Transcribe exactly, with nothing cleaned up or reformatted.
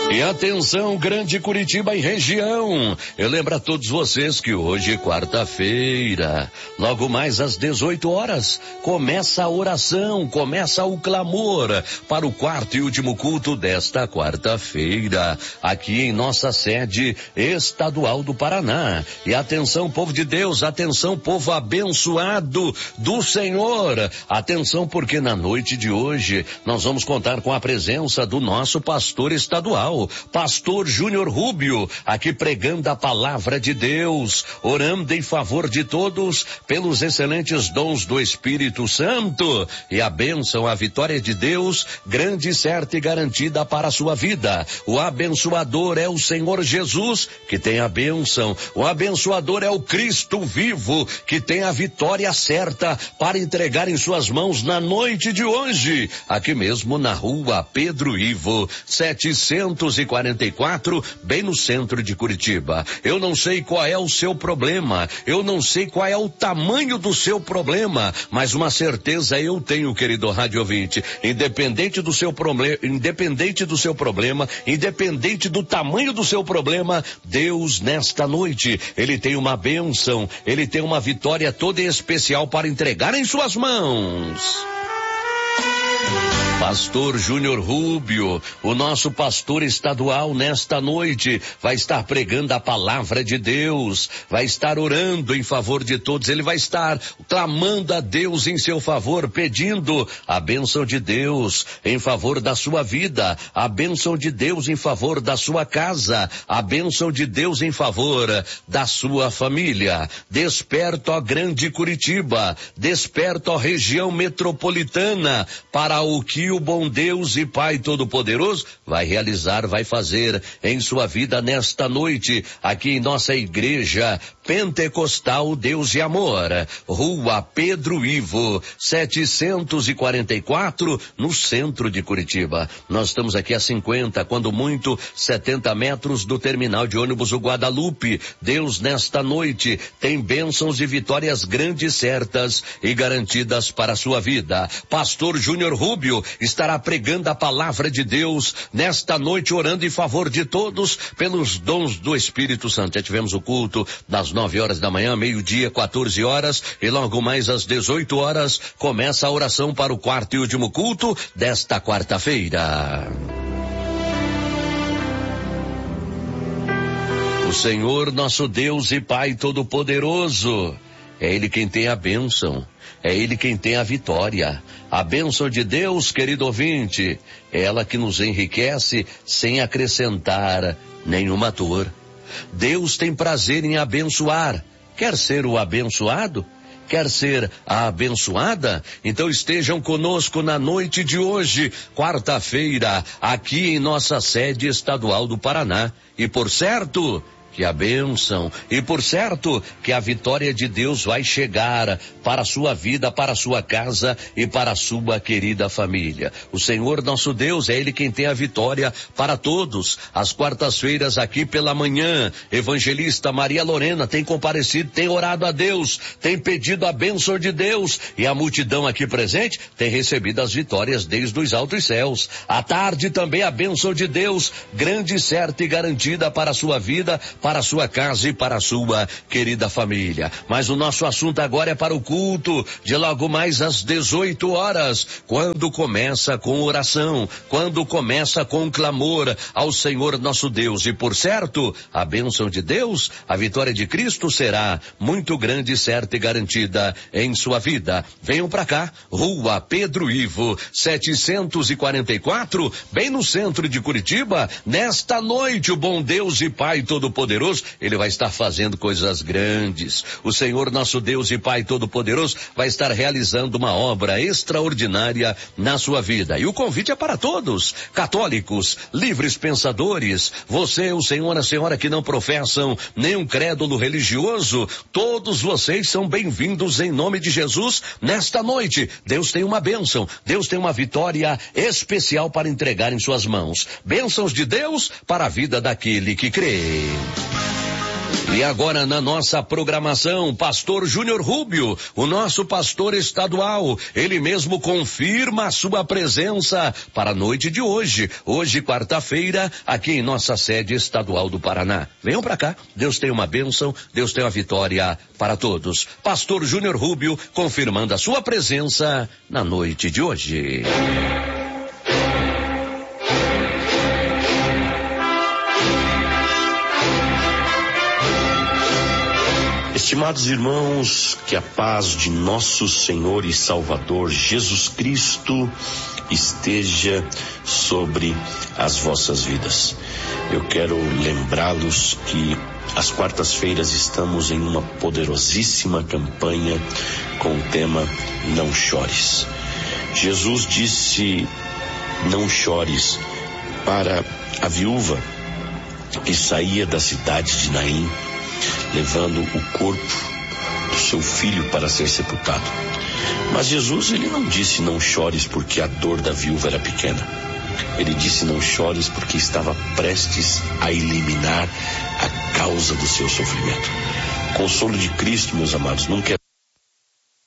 E atenção, Grande Curitiba e região. Eu lembro a todos vocês que hoje, quarta-feira, logo mais às dezoito horas, começa a oração, começa o clamor para o quarto e último culto desta quarta-feira, aqui em nossa sede estadual do Paraná. E atenção, povo de Deus, atenção, povo abençoado do Senhor. Atenção, porque na noite de hoje nós vamos contar com a presença do nosso pastor estadual, Pastor Júnior Rubio, aqui pregando a palavra de Deus, orando em favor de todos pelos excelentes dons do Espírito Santo e a bênção, a vitória de Deus, grande, certa e garantida para a sua vida. O abençoador é o Senhor Jesus, que tem a bênção. O abençoador é o Cristo vivo, que tem a vitória certa para entregar em suas mãos na noite de hoje, aqui mesmo na rua Pedro Ivo, setecentos e quarenta e quatro, bem no centro de Curitiba. Eu não sei qual é o seu problema, eu não sei qual é o tamanho do seu problema, mas uma certeza eu tenho, querido rádio ouvinte, independente do seu problema, independente do seu problema, independente do tamanho do seu problema, Deus nesta noite, Ele tem uma bênção, Ele tem uma vitória toda especial para entregar em suas mãos. Pastor Júnior Rubio, o nosso pastor estadual nesta noite, vai estar pregando a palavra de Deus, vai estar orando em favor de todos, ele vai estar clamando a Deus em seu favor, pedindo a bênção de Deus em favor da sua vida, a bênção de Deus em favor da sua casa, a bênção de Deus em favor da sua família. Desperta, ó Grande Curitiba, desperta, ó região metropolitana, para o que o bom Deus e Pai Todo-Poderoso vai realizar, vai fazer em sua vida nesta noite, aqui em nossa igreja Pentecostal Deus e Amor, rua Pedro Ivo, setecentos e quarenta e quatro, no centro de Curitiba. Nós estamos aqui a cinquenta, quando muito, setenta metros do terminal de ônibus o Guadalupe. Deus nesta noite tem bênçãos e vitórias grandes, certas e garantidas para a sua vida. Pastor Júnior Rubio estará pregando a palavra de Deus nesta noite, orando em favor de todos pelos dons do Espírito Santo. Já tivemos o culto das nove horas da manhã, meio-dia, quatorze horas, e logo mais às dezoito horas começa a oração para o quarto e último culto desta quarta-feira. O Senhor nosso Deus e Pai Todo-Poderoso, é Ele quem tem a bênção, é Ele quem tem a vitória. A bênção de Deus, querido ouvinte, é ela que nos enriquece sem acrescentar nenhuma dor. Deus tem prazer em abençoar. Quer ser o abençoado? Quer ser a abençoada? Então estejam conosco na noite de hoje, quarta-feira, aqui em nossa sede estadual do Paraná. E por certo, que a bênção, e por certo que a vitória de Deus vai chegar para a sua vida, para a sua casa e para a sua querida família. O Senhor nosso Deus é Ele quem tem a vitória para todos. Às quartas-feiras aqui pela manhã, evangelista Maria Lorena tem comparecido, tem orado a Deus, tem pedido a bênção de Deus, e a multidão aqui presente tem recebido as vitórias desde os altos céus. À tarde também a bênção de Deus, grande, certa e garantida para a sua vida, para a sua casa e para a sua querida família. Mas o nosso assunto agora é para o culto de logo mais às dezoito horas, quando começa com oração, quando começa com clamor ao Senhor nosso Deus. E por certo, a bênção de Deus, a vitória de Cristo será muito grande, certa e garantida em sua vida. Venham para cá, rua Pedro Ivo, setecentos e quarenta e quatro, bem no centro de Curitiba. Nesta noite, o bom Deus e Pai Todo-Poderoso, Ele vai estar fazendo coisas grandes. O Senhor nosso Deus e Pai Todo-Poderoso vai estar realizando uma obra extraordinária na sua vida. E o convite é para todos, católicos, livres pensadores, você, o senhor, a senhora que não professam nenhum crédulo religioso, todos vocês são bem-vindos em nome de Jesus nesta noite. Deus tem uma bênção, Deus tem uma vitória especial para entregar em suas mãos. Bênçãos de Deus para a vida daquele que crê. E agora na nossa programação, pastor Júnior Rubio, o nosso pastor estadual, ele mesmo confirma a sua presença para a noite de hoje, hoje quarta-feira, aqui em nossa sede estadual do Paraná. Venham para cá, Deus tem uma bênção, Deus tem uma vitória para todos. Pastor Júnior Rubio confirmando a sua presença na noite de hoje. Estimados irmãos, que a paz de nosso Senhor e Salvador Jesus Cristo esteja sobre as vossas vidas. Eu quero lembrá-los que às quartas-feiras estamos em uma poderosíssima campanha com o tema Não Chores. Jesus disse: não chores, para a viúva que saía da cidade de Naim, levando o corpo do seu filho para ser sepultado. Mas Jesus, ele não disse não chores porque a dor da viúva era pequena. Ele disse não chores porque estava prestes a eliminar a causa do seu sofrimento. O consolo de Cristo, meus amados, nunca é